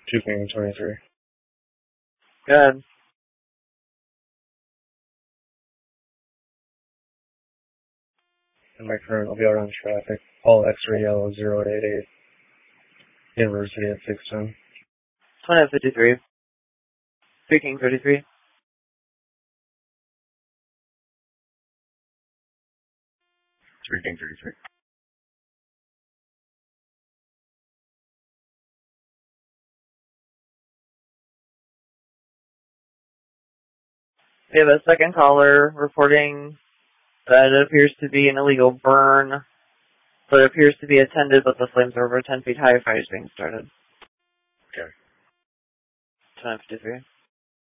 2 King 23. Good. And my current, I'll be out on traffic. All X-ray yellow 088. University at 610. 2053. 3 King 33. 3 King 33. We have a second caller reporting that it appears to be an illegal burn, but it appears to be attended, but the flames are over 10 feet high. Fire is being started. Okay. 2053.